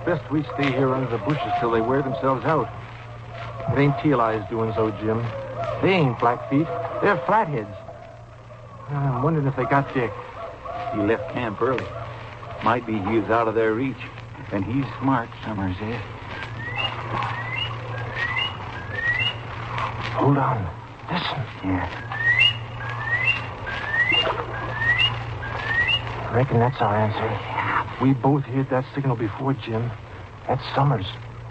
best we stay here under the bushes till they wear themselves out. It ain't Teal Eye's doing so, Jim. They ain't Blackfeet. They're Flatheads. I'm wondering if they got Dick. He left camp early. Might be he is out of their reach. And he's smart, Summers is. Hold on. Listen. Yeah. I reckon that's our answer. We both heard that signal before, Jim. That's Summers.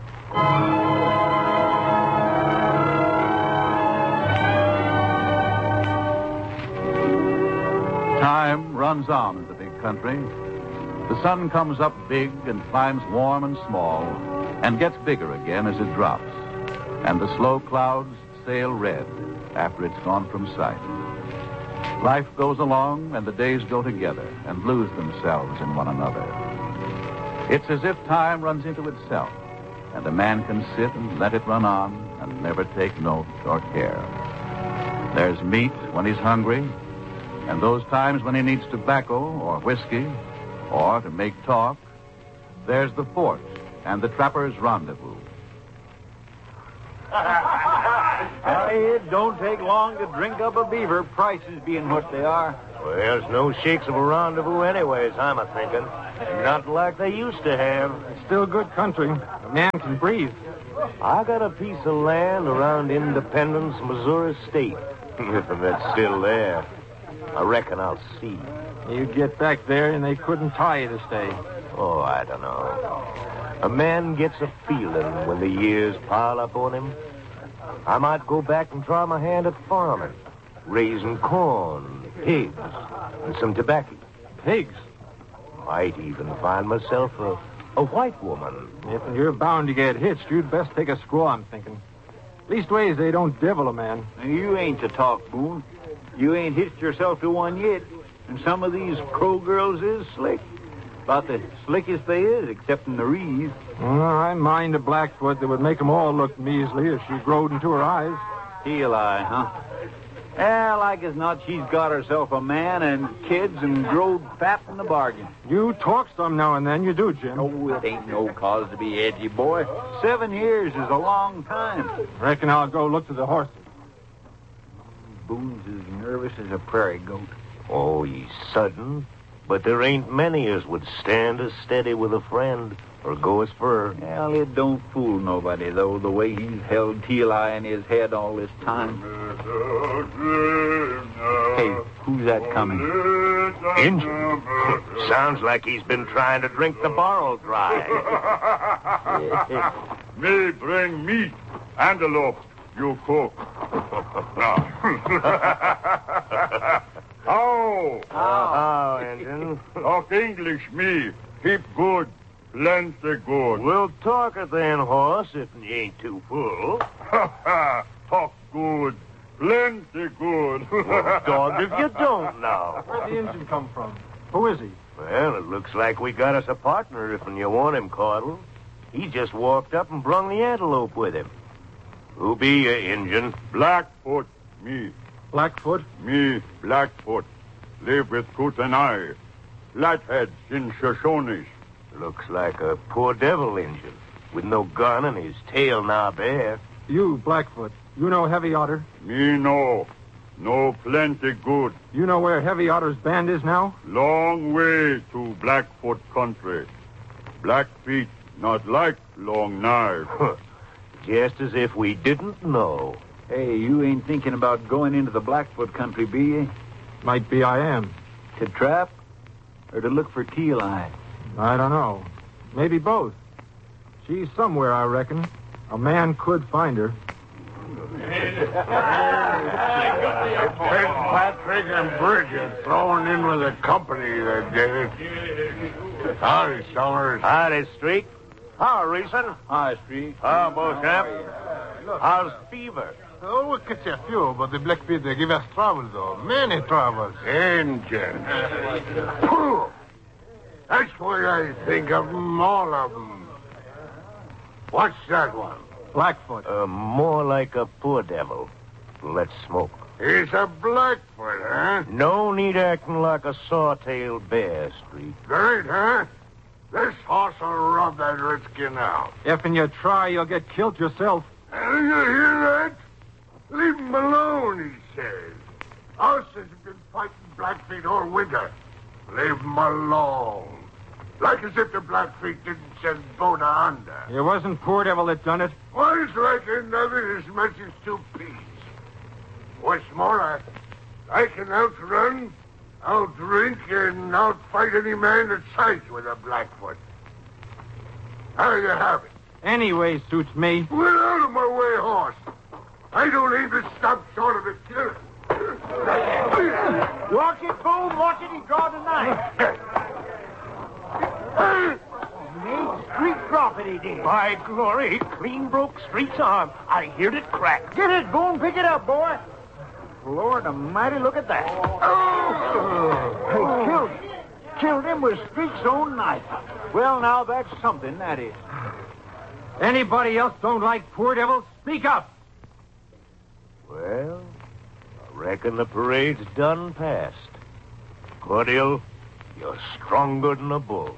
Time runs on in the big country. The sun comes up big and climbs warm and small and gets bigger again as it drops. And the slow clouds sail red after it's gone from sight. Life goes along and the days go together and lose themselves in one another. It's as if time runs into itself and a man can sit and let it run on and never take note or care. There's meat when he's hungry, and those times when he needs tobacco or whiskey or to make talk. There's the fort and the trapper's rendezvous. It don't take long to drink up a beaver, prices being what they are. Well, there's no shakes of a rendezvous anyways, I'm a-thinking. Not like they used to have. It's still good country. A man can breathe. I got a piece of land around Independence, Missouri State. If it's still there, I reckon I'll see. You get back there and they couldn't tie you to stay. Oh, I don't know. A man gets a feeling when the years pile up on him. I might go back and try my hand at farming, raising corn, pigs, and some tobacco. Pigs? Might even find myself a white woman. If you're bound to get hitched, you'd best take a squaw, I'm thinking. Leastways, they don't devil a man. You ain't to talk, Boone. You ain't hitched yourself to one yet. And some of these Crow girls is slick. About the slickest they is, except in the reeds. I mind a Blackfoot that would make 'em all look measly if she growed into her eyes. Teal Eye, huh? Well, like as not, she's got herself a man and kids and growed fat in the bargain. You talk some now and then, you do, Jim. Oh, it ain't no cause to be edgy, boy. 7 years is a long time. Reckon I'll go look to the horses. Boone's as nervous as a prairie goat. Oh, he's sudden, but there ain't many as would stand as steady with a friend or go as fur. Well, it don't fool nobody, though, the way he's held Teal Eye in his head all this time. Hey, who's that coming? Injun. Sounds like he's been trying to drink the barrel dry. Me bring meat, antelope, you cook. Oh, Injun. Talk English, me. Keep good, plenty good. We'll talk it then, horse, if you ain't too full. Talk good, plenty good. Dog, if you don't now. Where'd the Injun come from? Who is he? Well, it looks like we got us a partner if you want him, Caudle. He just walked up and brung the antelope with him. Who be you, Injun? Blackfoot, me. Blackfoot? Me, Blackfoot. Live with Kootenai. Flatheads in Shoshones. Looks like a poor devil Injun, with no gun and his tail now bare. You, Blackfoot. You know Heavy Otter? Me no. No plenty good. You know where Heavy Otter's band is now? Long way to Blackfoot country. Blackfeet not like long knives. Just as if we didn't know. Hey, you ain't thinking about going into the Blackfoot country, be you? Might be I am. To trap or to look for Teal Eye? I don't know. Maybe both. She's somewhere, I reckon. A man could find her. Patrick and Bridget thrown in with the company that did it. Howdy, Summers. Howdy, Streak. How, Reason? Hi, Street. How, Beauchamp? How's fever? Oh, we catch a few, but the Blackfeet, they give us trouble, though. Many troubles. Injun. That's what I think of them, all of them. What's that one? Blackfoot. More like a poor devil. Let's smoke. He's a Blackfoot, huh? No need acting like a saw-tailed bear, Streak. Great, huh? This horse will rub that redskin out. If you try, you'll get killed yourself. And you hear that? Leave him alone, he says. Horses have been fighting Blackfeet all winter. Leave him alone. Like as if the Blackfeet didn't send Bona under. It wasn't Poor Devil that done it. One's like another as much as two peas. What's more, I can outrun, outdrink, and outfight any man that sides with a Blackfoot. How you have it? Anyway, suits me. Well, out of my way, horse. I don't aim to stop short of a killer. Watch it, Boone. Watch it. He draws a knife. Street profit, he did. By glory, he clean broke Street's arm. I heard it crack. Get it, Boone. Pick it up, boy. Lord almighty, look at that. Oh! He killed him with Street's own knife. Well, now, that's something, that is. Anybody else don't like Poor Devil? Speak up. Well, I reckon the parade's done past. Cordial, you're stronger than a bull.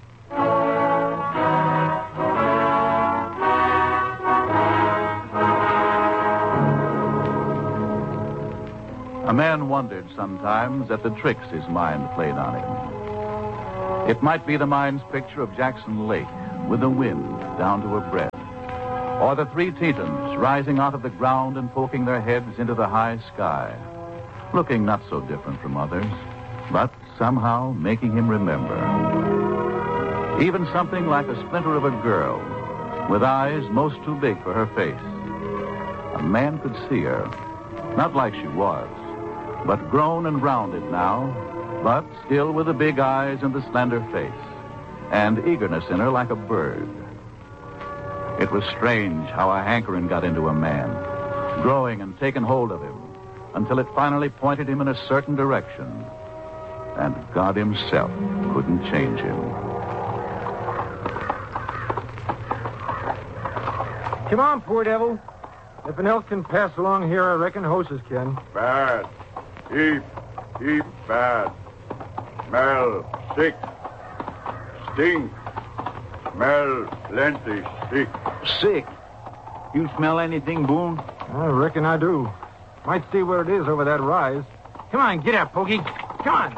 A man wondered sometimes at the tricks his mind played on him. It might be the mind's picture of Jackson Lake with the wind down to a breath, or the three Tetons rising out of the ground and poking their heads into the high sky, looking not so different from others, but somehow making him remember. Even something like a splinter of a girl, with eyes most too big for her face. A man could see her, not like she was, but grown and rounded now, but still with the big eyes and the slender face, and eagerness in her like a bird. It was strange how a hankering got into a man, growing and taking hold of him, until it finally pointed him in a certain direction, and God himself couldn't change him. Come on, Poor Devil. If an elk can pass along here, I reckon horses can. Bad. Heap bad. Smell sick. Stink. Smell plenty sick. Sick. You smell anything, Boone? I reckon I do. Might see where it is over that rise. Come on, get up, Pokey. Come on.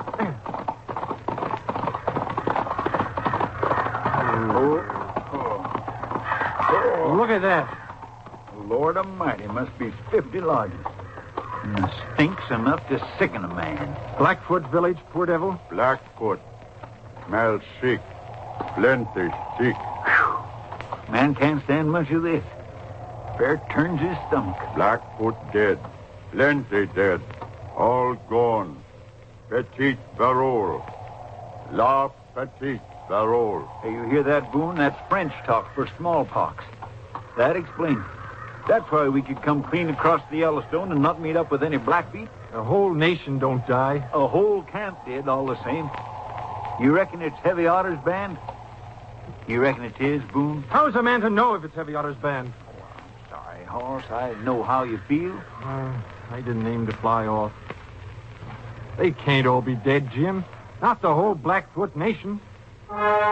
Look at that. Lord almighty, must be 50 lodges. And stinks enough to sicken a man. Blackfoot village, Poor Devil. Blackfoot. Smell sick. Plenty sick. Man can't stand much of this. Fair turns his stomach. Blackfoot dead. Plenty dead. All gone. Petit Barol. La Petite Barol. Hey, you hear that, Boone? That's French talk for smallpox. That explains. That's why we could come clean across the Yellowstone and not meet up with any Blackfeet. The whole nation don't die. A whole camp did, all the same. You reckon it's Heavy Otter's band? You reckon it is, Boone? How's a man to know if it's Heavy Otter's band? Sorry, horse. I know how you feel. I didn't aim to fly off. They can't all be dead, Jim. Not the whole Blackfoot nation.